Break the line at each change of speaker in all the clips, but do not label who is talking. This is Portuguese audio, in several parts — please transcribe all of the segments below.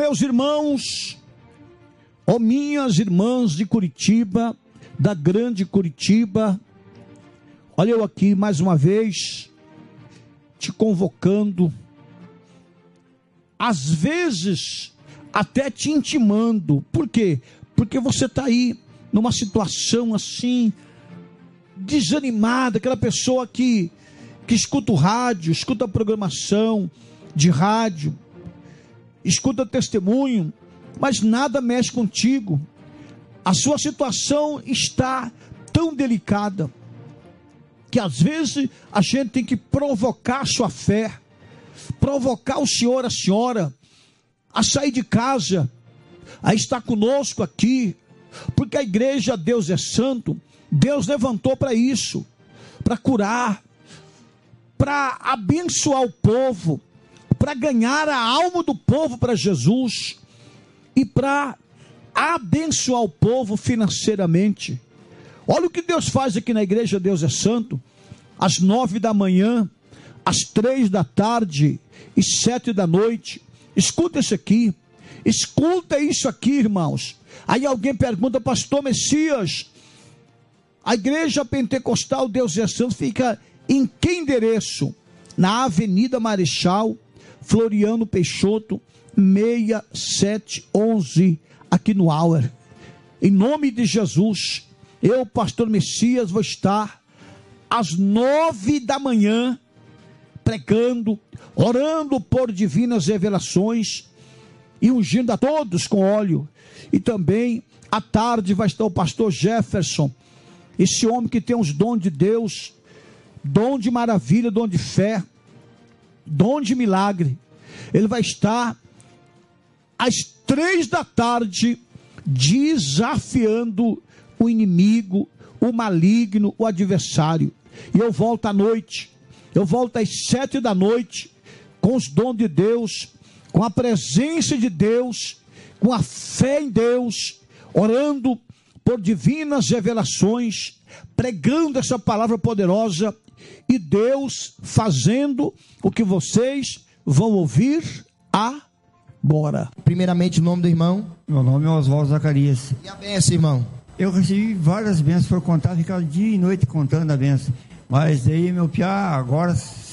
meus irmãos, ó minhas irmãs de Curitiba, da grande Curitiba, olha eu aqui mais uma vez, te convocando, às vezes até te intimando. Por quê? Porque você está aí numa situação assim, desanimada, aquela pessoa que escuta o rádio, escuta a programação de rádio, escuta testemunho, mas nada mexe contigo. A sua situação está tão delicada, que às vezes a gente tem que provocar a sua fé, provocar o senhor, a senhora, a sair de casa, a estar conosco aqui, porque a igreja Deus é Santo, Deus levantou para isso, para curar, para abençoar o povo, para ganhar a alma do povo para Jesus, e para abençoar o povo financeiramente. Olha o que Deus faz aqui na igreja Deus é Santo, às 9 da manhã, às 3 da tarde e 7 da noite. Escuta isso aqui, escuta isso aqui, irmãos. Aí alguém pergunta: pastor Messias, a igreja pentecostal Deus é Santo fica em que endereço? Na Avenida Marechal Floriano Peixoto 6711, aqui no Auer. Em nome de Jesus, eu, pastor Messias, vou estar às 9 da manhã pregando, orando por divinas revelações e ungindo a todos com óleo. E também à tarde vai estar o pastor Jefferson, esse homem que tem os dons de Deus, dom de maravilha, dom de fé, dom de milagre. Ele vai estar às 3 da tarde desafiando o inimigo, o maligno, o adversário. E eu volto à noite, eu volto às 7 da noite, com os dons de Deus, com a presença de Deus, com a fé em Deus, orando por divinas revelações, pregando essa palavra poderosa, e Deus fazendo o que vocês vão ouvir agora.
Primeiramente, o nome do irmão.
Meu nome é Oswaldo Zacarias.
E a benção, irmão?
Eu recebi várias bênçãos, por contar, ficava dia e noite contando a benção. Mas aí meu piá, agora,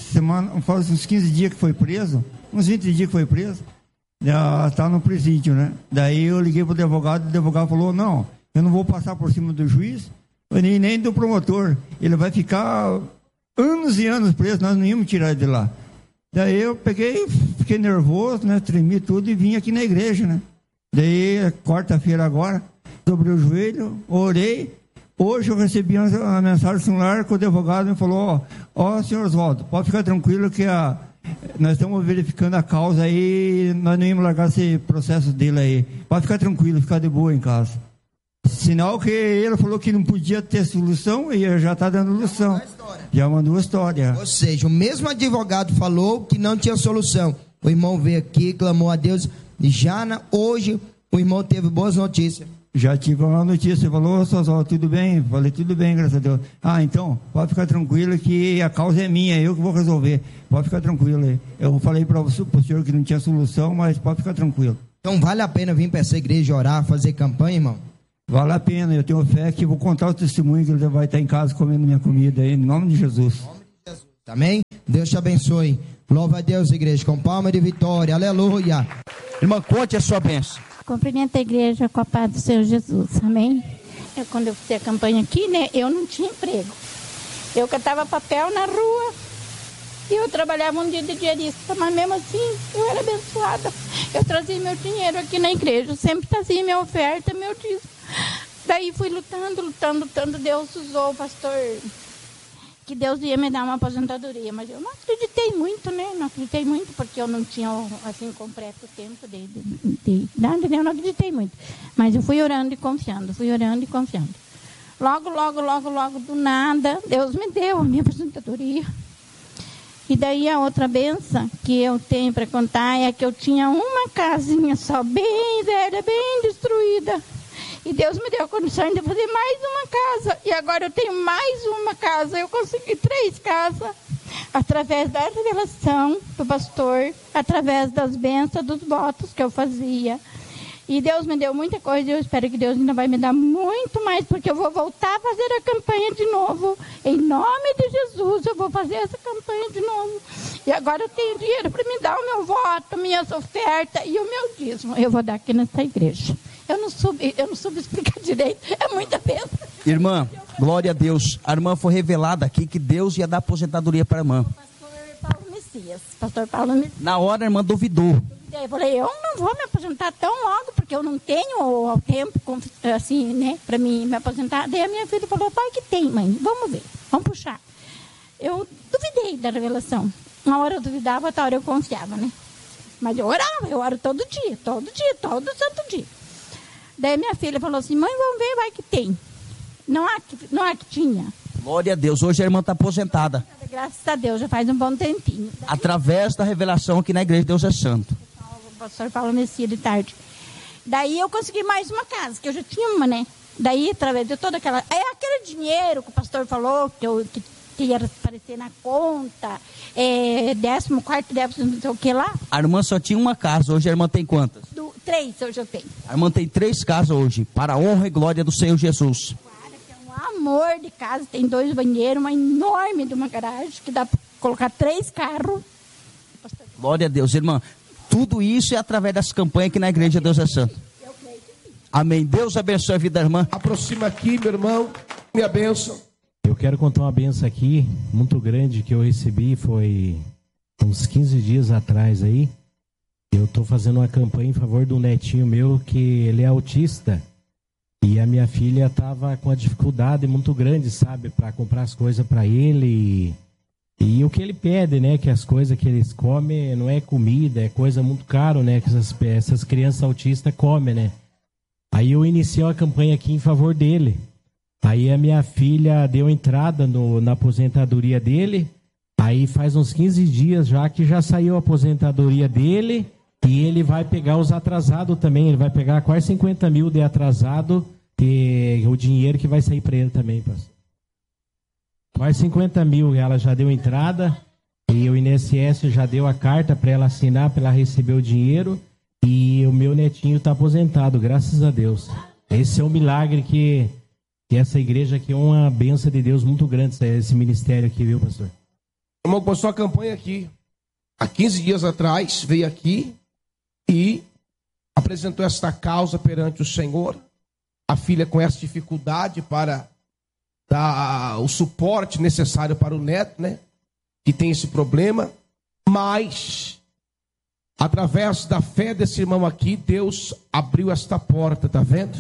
faz uns 15 dias que foi preso, uns 20 dias que foi preso, está no presídio, né? Daí eu liguei pro advogado, o advogado falou: não, eu não vou passar por cima do juiz, nem do promotor, ele vai ficar anos e anos preso, nós não íamos tirar ele de lá. Daí eu fiquei nervoso, né? Tremi tudo e vim aqui na igreja, né? Daí, quarta-feira agora, dobrei o joelho, orei. Hoje eu recebi uma mensagem celular que o advogado me falou: ó, senhor Oswaldo, pode ficar tranquilo que nós estamos verificando a causa aí, nós não íamos largar esse processo dele aí. Pode ficar tranquilo, ficar de boa em casa. Sinal que ele falou que não podia ter solução e já está dando solução. Já mandou a história.
Ou seja, o mesmo advogado falou que não tinha solução. O irmão veio aqui, clamou a Deus, e hoje o irmão teve boas notícias.
Já tive uma notícia, falou: Oswaldo, tudo bem? Falei: tudo bem, graças a Deus. Então, pode ficar tranquilo que a causa é minha, eu que vou resolver. Pode ficar tranquilo aí. Eu falei para o senhor que não tinha solução, mas pode ficar tranquilo.
Então vale a pena vir para essa igreja orar, fazer campanha, irmão?
Vale a pena, eu tenho fé que vou contar o testemunho que ele vai estar em casa comendo minha comida aí, em nome de Jesus. Em nome de Jesus.
Amém? Deus te abençoe. Louva a Deus, igreja, com palma de vitória. Aleluia. Irmã, conte a sua bênção.
Cumprimento a igreja com a paz do Senhor Jesus. Amém? Quando eu fiz a campanha aqui, né, eu não tinha emprego. Eu catava papel na rua e eu trabalhava um dia de diarista, mas mesmo assim eu era abençoada. Eu trazia meu dinheiro aqui na igreja, sempre trazia minha oferta, meu dízimo. Daí fui lutando. Deus usou o pastor, que Deus ia me dar uma aposentadoria, mas eu não acreditei muito, né? Não acreditei muito, porque eu não tinha, assim, completo tempo de nada, né? Eu não acreditei muito. Mas eu fui orando e confiando. Logo, do nada, Deus me deu a minha aposentadoria. E daí a outra benção que eu tenho para contar é que eu tinha uma casinha só, bem velha, bem destruída. E Deus me deu a condição de fazer mais uma casa. E agora eu tenho mais uma casa. Eu consegui 3 casas. através da revelação do pastor, através das bênçãos, dos votos que eu fazia. E Deus me deu muita coisa e eu espero que Deus ainda vai me dar muito mais, porque eu vou voltar a fazer a campanha de novo. Em nome de Jesus, eu vou fazer essa campanha de novo. E agora eu tenho dinheiro para me dar o meu voto, minhas ofertas e o meu dízimo. Eu vou dar aqui nessa igreja. Eu não soube explicar direito, é muita bênção.
Irmã, glória a Deus. A irmã foi revelada aqui que Deus ia dar aposentadoria para a irmã.
Pastor Paulo Messias.
Na hora a irmã duvidou.
Eu falei, eu não vou me aposentar tão logo, porque eu não tenho o tempo, assim, né, para me aposentar. Daí a minha filha falou, pai, que tem, mãe, vamos ver, vamos puxar. Eu duvidei da revelação. Uma hora eu duvidava, outra hora eu confiava, né? Mas eu orava, eu oro todo santo dia. Daí minha filha falou assim, mãe, vamos ver, vai que tem. Não há que tinha.
Glória a Deus, hoje a irmã está aposentada.
Graças a Deus, já faz um bom tempinho. Daí,
através da revelação aqui na igreja Deus é Santo.
O pastor Paulo Messias de tarde. Daí eu consegui mais uma casa, que eu já tinha uma, né? Daí, através de toda aquela... aquele dinheiro que o pastor falou, que ia aparecer na conta, 14º, não sei o que lá.
A irmã só tinha uma casa, hoje a irmã tem quantas?
3 hoje eu tenho.
A irmã tem 3 casas hoje, para a honra e glória do Senhor Jesus.
Um amor de casa, tem 2 banheiros, uma enorme de uma garagem, que dá para colocar 3 carros.
Glória a Deus, irmã. Tudo isso é através das campanhas aqui na igreja Deus é Santo. Amém. Deus abençoe a vida da irmã.
Aproxima aqui, meu irmão, minha bênção.
Eu quero contar uma bênção aqui, muito grande, que eu recebi, foi uns 15 dias atrás aí. Eu estou fazendo uma campanha em favor de um netinho meu, que ele é autista. E a minha filha estava com uma dificuldade muito grande, sabe, para comprar as coisas para ele. E o que ele pede, né, que as coisas que eles comem não é comida, é coisa muito caro, né, que essas crianças autistas comem, né. Aí eu iniciei uma campanha aqui em favor dele. Aí a minha filha deu entrada na aposentadoria dele. Aí faz uns 15 dias já que já saiu a aposentadoria dele. E ele vai pegar os atrasados também. Ele vai pegar quase 50 mil de atrasado. E o dinheiro que vai sair para ele também, pastor. Quase 50 mil ela já deu entrada. E o INSS já deu a carta para ela assinar, para ela receber o dinheiro. E o meu netinho está aposentado, graças a Deus. Esse é um milagre que essa igreja aqui é uma bênção de Deus muito grande, esse ministério aqui, viu, pastor?
Irmão, começou a campanha aqui. Há 15 dias atrás, veio aqui e apresentou esta causa perante o Senhor. A filha com essa dificuldade para dar o suporte necessário para o neto, né? Que tem esse problema. Mas, através da fé desse irmão aqui, Deus abriu esta porta, tá vendo?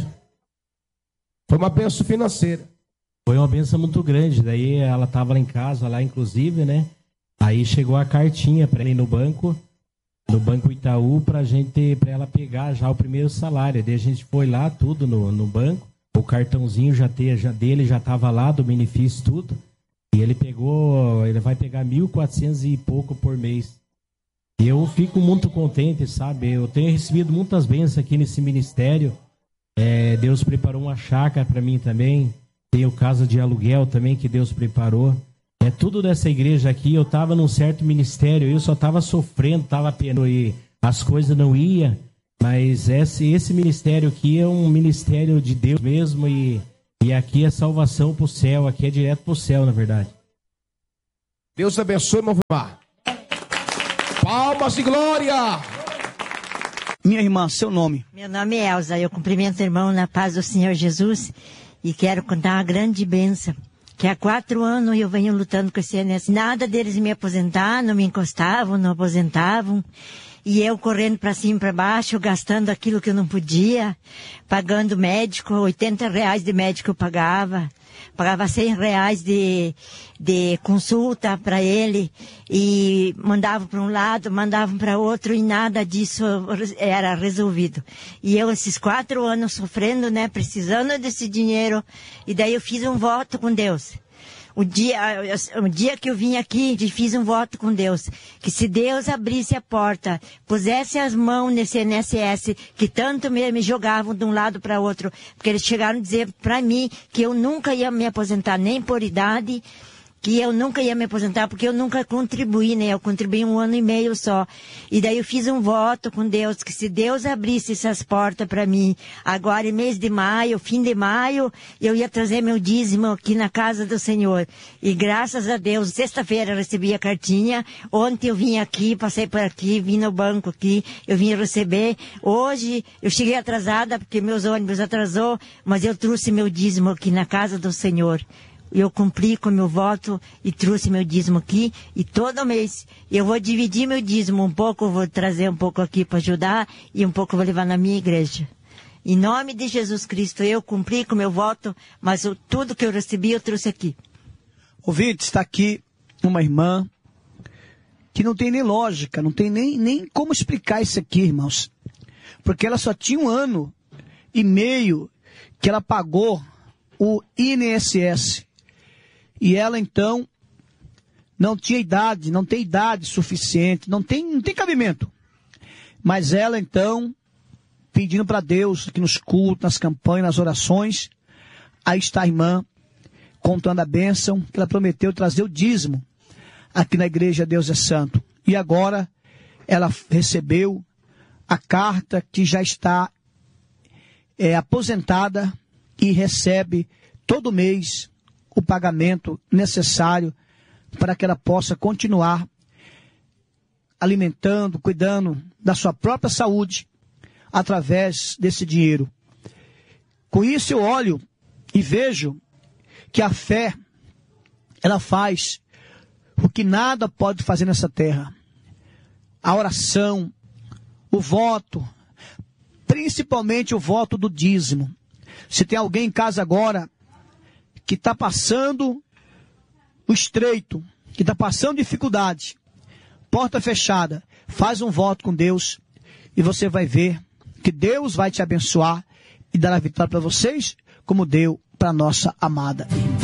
Foi uma bênção financeira.
Foi uma bênção muito grande. Daí ela estava lá em casa, lá inclusive, né? Aí chegou a cartinha para ele no Banco Itaú, para ela pegar já o primeiro salário. Daí a gente foi lá, tudo no banco. O cartãozinho dele já estava lá, do benefício, tudo. E ele vai pegar 1.400 e pouco por mês. E eu fico muito contente, sabe? Eu tenho recebido muitas bênçãos aqui nesse ministério. Deus preparou uma chácara para mim também. Tem o casa de aluguel também que Deus preparou. Tudo dessa igreja aqui. Eu estava num certo ministério, eu só estava sofrendo, estava penando e as coisas não iam. Mas esse ministério aqui é um ministério de Deus mesmo. E aqui é salvação para o céu, aqui é direto para o céu, na verdade.
Deus abençoe, meu irmão. Palmas de glória.
Minha irmã, seu nome?
Meu nome é Elza, eu cumprimento o irmão na paz do Senhor Jesus e quero contar uma grande bênção, que há 4 anos eu venho lutando com esse INSS. Nada deles me aposentar, não me encostavam, não aposentavam, e eu correndo para cima e para baixo, gastando aquilo que eu não podia, pagando médico, R$80 de médico eu pagava R$100 de consulta para ele, e mandavam para um lado, mandavam para outro, e nada disso era resolvido. E eu, esses 4 anos sofrendo, né, precisando desse dinheiro, e daí eu fiz um voto com Deus. O dia que eu vim aqui, fiz um voto com Deus, que se Deus abrisse a porta, pusesse as mãos nesse INSS, que tanto me jogavam de um lado para outro, porque eles chegaram a dizer para mim que eu nunca ia me aposentar nem por idade, que eu nunca ia me aposentar, porque eu nunca contribuí, né? Eu contribuí 1 ano e meio só. E daí eu fiz um voto com Deus, que se Deus abrisse essas portas para mim, agora em mês de maio, fim de maio, eu ia trazer meu dízimo aqui na casa do Senhor. E graças a Deus, sexta-feira eu recebi a cartinha, ontem eu vim aqui, passei por aqui, vim no banco aqui, eu vim receber. Hoje eu cheguei atrasada, porque meus ônibus atrasou, mas eu trouxe meu dízimo aqui na casa do Senhor. Eu cumpri com meu voto e trouxe meu dízimo aqui, e todo mês eu vou dividir meu dízimo, um pouco eu vou trazer um pouco aqui para ajudar e um pouco eu vou levar na minha igreja. Em nome de Jesus Cristo, eu cumpri com meu voto, mas tudo que eu recebi eu trouxe aqui.
Ouvinte, está aqui uma irmã que não tem nem lógica, não tem nem como explicar isso aqui, irmãos. Porque ela só tinha 1 ano e meio que ela pagou o INSS. E ela, então, não tinha idade, não tem idade suficiente, não tem cabimento. Mas ela, então, pedindo para Deus, aqui nos cultos, nas campanhas, nas orações, aí está a irmã contando a bênção que ela prometeu trazer o dízimo aqui na igreja Deus é Santo. E agora ela recebeu a carta que já está aposentada e recebe todo mês o pagamento necessário para que ela possa continuar alimentando, cuidando da sua própria saúde através desse dinheiro. Com isso eu olho e vejo que a fé, ela faz o que nada pode fazer nessa terra. A oração, o voto, principalmente o voto do dízimo. Se tem alguém em casa agora que está passando o estreito, que está passando dificuldade, porta fechada, faz um voto com Deus e você vai ver que Deus vai te abençoar e dar a vitória para vocês, como deu para nossa amada irmã.